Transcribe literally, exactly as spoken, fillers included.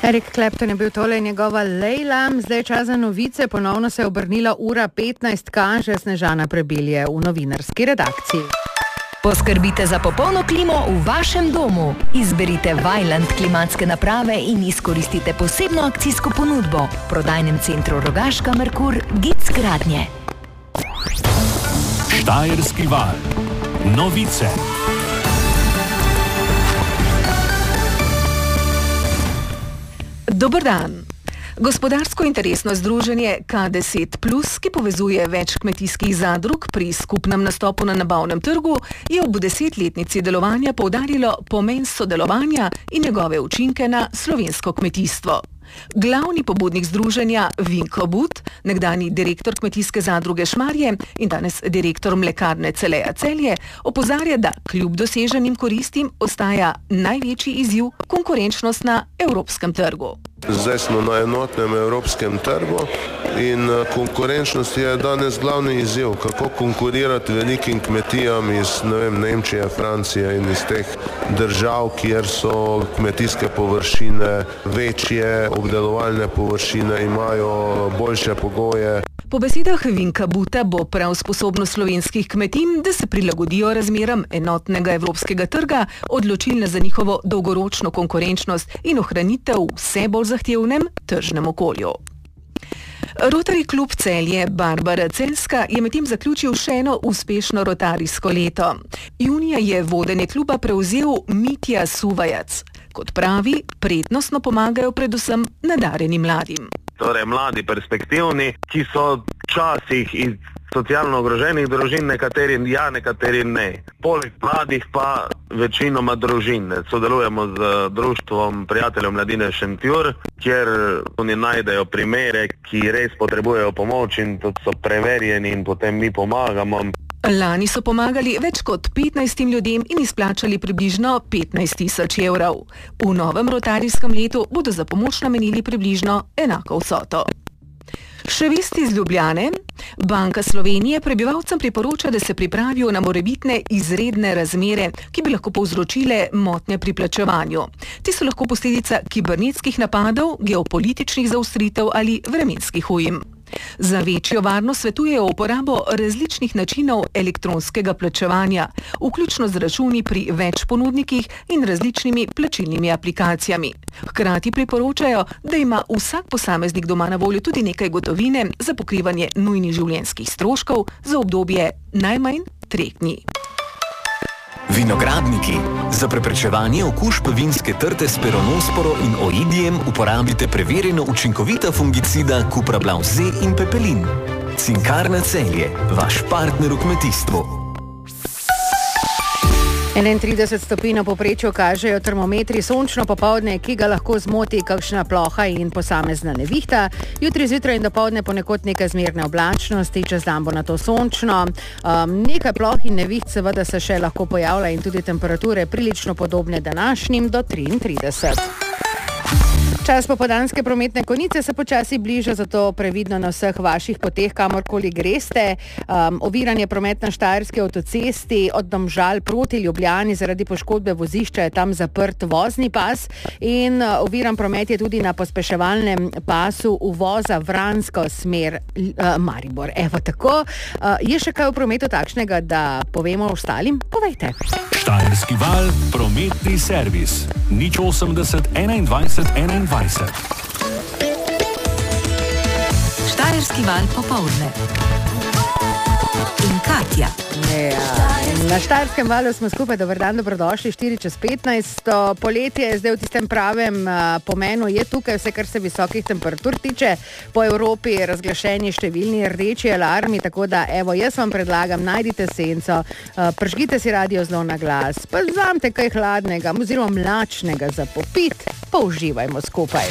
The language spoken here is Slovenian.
Eric Clapton je bil tole njegova Lejla, zdaj čas za novice, ponovno se je obrnila ura petnajst, kaže Snežana Prebilje v novinarski redakciji. Poskrbite za popolno klimo v vašem domu. Izberite Vaillant klimatske naprave in izkoristite posebno akcijsko ponudbo. V prodajnem centru Rogaška Merkur Gic Gradnje. Štajerski val. Novice. Dober dan. Gospodarsko interesno združenje K deset plus, ki povezuje več kmetijskih zadrug pri skupnem nastopu na nabavnem trgu, je ob desetletnici delovanja poudarilo pomen sodelovanja in njegove učinke na slovensko kmetijstvo. Glavni pobudnik združenja Vinko But, nekdani direktor kmetijske zadruge Šmarje in danes direktor mlekarne Celeja Celje, opozarja, da kljub doseženim koristim ostaja največji izziv konkurenčnost na evropskem trgu. Zdaj smo na enotnem evropskem trgu in konkurenčnost je danes glavni izziv, kako konkurirati velikim kmetijam iz ne vem, Nemčije, Francije in iz teh držav, kjer so kmetijske površine večje, obdelovalne površine imajo boljše pogoje. Po besedah Vinka Buta bo prav sposobnost slovenskih kmetij, da se prilagodijo razmeram enotnega evropskega trga, odločilna za njihovo dolgoročno konkurenčnost in ohranitev v vse bolj zahtevnem tržnem okolju. Rotary klub Celje Barbara Celjska je medtem zaključil še eno uspešno rotarijsko leto. Junija je vodenje kluba prevzel Mitja Suvajac. Kot pravi, prednostno pomagajo predvsem nadarjeni mladim. Torej mladi perspektivni, ki so včasih iz socialno ogroženih družin, nekateri ja, nekateri ne. Poleg mladih pa večinoma družine. Sodelujemo z društvom prijateljev mladine Šentjur, kjer oni najdejo primere, ki res potrebujejo pomoč in tudi so preverjeni in potem mi pomagamo. Lani so pomagali več kot petnajstim ljudem in izplačali približno petnajst tisoč evrov. V novem rotarijskem letu bodo za pomoč namenili približno enako vsoto. Še vesti iz Ljubljane. Banka Slovenije prebivalcem priporoča, da se pripravijo na morebitne izredne razmere, ki bi lahko povzročile motnje pri plačevanju. Ti so lahko posledica kibernetskih napadov, geopolitičnih zaostritev ali vremenskih ujm. Za večjo varnost svetujejo uporabo različnih načinov elektronskega plačevanja, vključno z računi pri več ponudnikih in različnimi plačilnimi aplikacijami. Hkrati priporočajo, da ima vsak posameznik doma na voljo tudi nekaj gotovine za pokrivanje nujnih življenjskih stroškov za obdobje najmanj treh dni. Vinogradniki. Za preprečevanje okužb vinske trte s peronosporo in oidijem uporabite preverjeno učinkovita fungicida Cuprablav Z in Pepelin. Cinkarna Celje, vaš partner v kmetijstvu. enaintrideset stopinj v povprečju kažejo termometri, sončno popoldne, ki ga lahko zmoti kakšna ploha in posamezna nevihta. Jutri zjutraj in dopoldne ponekod nekaj zmerne oblačnosti, čez dan bo na to sončno. Um, nekaj ploh in neviht seveda se še lahko pojavlja in tudi temperature prilično podobne današnjim do triintrideset. Čas popoldanske prometne konice se počasi bliža, zato previdno na vseh vaših poteh, kamorkoli greste. Um, oviranje promet na Štajerski avtocesti od Domžal proti Ljubljani zaradi poškodbe vozišča je tam zaprt vozni pas in uh, oviran promet je tudi na pospeševalnem pasu uvoza Vransko smer uh, Maribor. Evo tako. Uh, je še kaj v prometu takšnega, da povemo ostalim? Povejte. Štajerski val, prometni servis. nič osemdeset enaindvajset enaindvajset. Štajerski val popoldne. In Katja. Ja. Na Štajerskem valu smo skupaj, dober dan, dobrodošli, štiri čez petnajst. Poletje je zdaj v tistem pravem uh, pomenu, je tukaj vse, kar se visokih temperatur tiče. Po Evropi je razglašeni številni rdeči alarmi, tako da evo, jaz vam predlagam, najdite senco, uh, pržgite si radio zelo na glas, pa vzamte kaj hladnega oziroma mlačnega za popit, pa uživajmo skupaj.